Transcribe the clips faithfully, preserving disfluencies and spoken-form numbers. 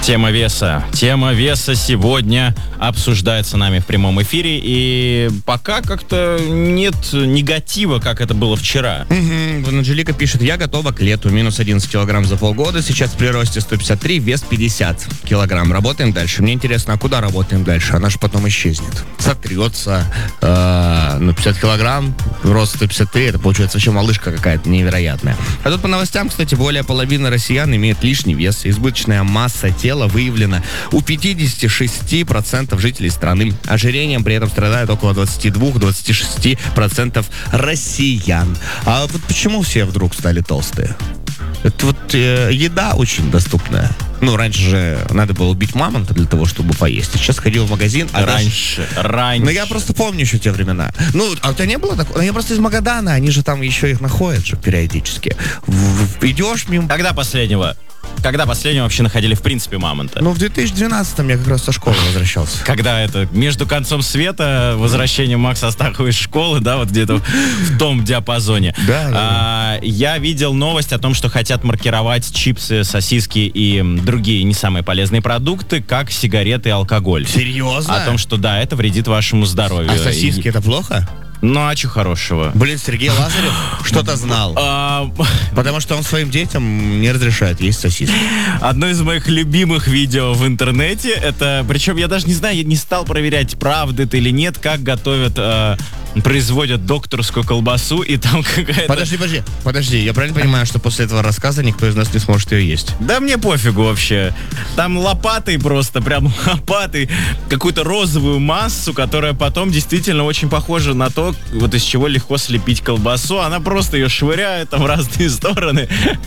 Тема веса. Тема веса сегодня обсуждается нами в прямом эфире. И пока как-то нет негатива, как это было вчера. Угу. Анжелика пишет: я готова к лету. Минус одиннадцать килограмм за полгода. Сейчас при росте сто пятьдесят три, вес пятьдесят килограмм. Работаем дальше. Мне интересно, а куда работаем дальше? Она же потом исчезнет. Сотрется. Э, ну, пятьдесят килограмм, рост сто пятьдесят три. Это получается вообще малышка какая-то невероятная. А тут по новостям, кстати, более половины россиян имеет лишний вес. Избыточная масса тела выявлено у пятьдесят шесть процентов жителей страны. Ожирением при этом страдает около двадцать два - двадцать шесть процентов россиян. А вот почему все вдруг стали толстые? Это вот э, еда очень доступная. Ну, раньше же надо было убить мамонта для того, чтобы поесть. Сейчас ходил в магазин. А раньше, даже... раньше. Ну, я просто помню еще те времена. Ну, а у тебя не было такого? Ну, я просто из Магадана, они же там еще их находят же периодически. В- в- Идешь мимо... Когда последнего? Когда последнего вообще находили, в принципе, мамонта? Ну, в две тысячи двенадцатом я как раз со школы возвращался. Когда это, между концом света, возвращением Макса Астахова из школы, да, вот где-то в том диапазоне. Да, да. А, я видел новость о том, что хотят маркировать чипсы, сосиски и другие не самые полезные продукты, как сигареты и алкоголь. Серьезно? О том, что да, это вредит вашему здоровью. А сосиски И- это плохо? Ну, а что хорошего? Блин, Сергей Лазарев что-то знал. А, Потому что он своим детям не разрешает есть сосиски. Одно из моих любимых видео в интернете, это, причем я даже не знаю, я не стал проверять, правда это или нет, как готовят, э, производят докторскую колбасу, и там какая-то... Подожди, подожди, подожди. Я правильно понимаю, что после этого рассказа никто из нас не сможет ее есть? Да мне пофигу вообще. Там лопатой просто, прям лопатой, какую-то розовую массу, которая потом действительно очень похожа на то, вот из чего легко слепить колбасу. Она просто ее швыряет там в разные стороны.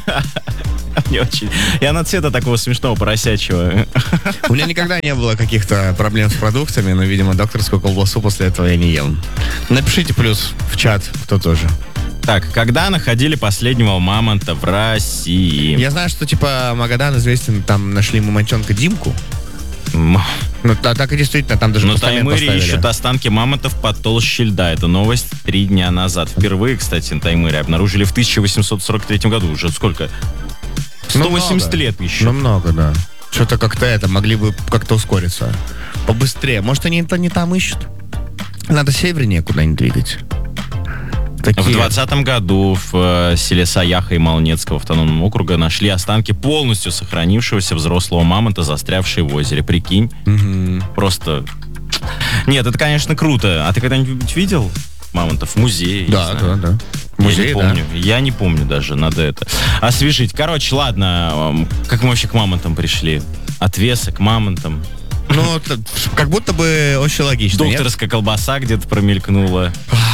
Мне очень... И она цвета такого смешного поросячьего. У меня никогда не было каких-то проблем с продуктами, но, видимо, докторскую колбасу после этого я не ем. Напишите плюс в чат, кто тоже. Так, когда находили последнего мамонта в России? Я знаю, что, типа, Магадан известен, там нашли мамонтенка Димку. М- Ну, та- так и действительно, там даже Но постамент таймыри поставили. ищут останки мамонтов под толщей льда. Это новость три дня назад. Впервые, кстати, таймыри обнаружили в тысяча восемьсот сорок третьем году. Уже сколько? сто восемьдесят много. лет еще. Ну, много, да. Что-то как-то это, могли бы как-то ускориться. Побыстрее. Может, они это не там ищут? Надо севернее куда-нибудь двигать. Такие... В двадцатом году в э, селе Саяха и Молнецкого автономного округа нашли останки полностью сохранившегося взрослого мамонта, застрявшие в озере. Прикинь. Мгм. Просто... Нет, это, конечно, круто. А ты когда-нибудь видел мамонтов в музее? Да, Не да, знаю. да. я Музей, не да. помню. Я не помню даже, надо это освежить. Короче, ладно, эм, как мы вообще к мамонтам пришли? От веса к мамонтам. Ну, это как будто бы очень логично, нет? Докторская колбаса где-то промелькнула.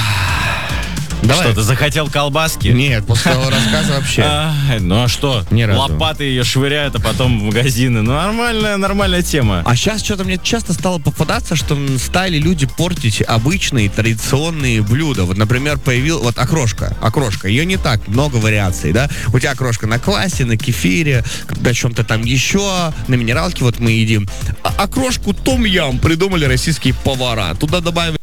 Давай. Что, ты захотел колбаски? Нет, после того рассказа вообще. А, ну а что? Ни разу. Лопаты ее швыряют, а потом в магазины. Ну, нормальная, нормальная тема. А сейчас что-то мне часто стало попадаться, что стали люди портить обычные традиционные блюда. Вот, например, появилась вот окрошка. Окрошка. Ее не так много вариаций, да? У тебя окрошка на квасе, на кефире, на чем-то там еще, на минералке вот мы едим. А окрошку том-ям придумали российские повара. Туда добавили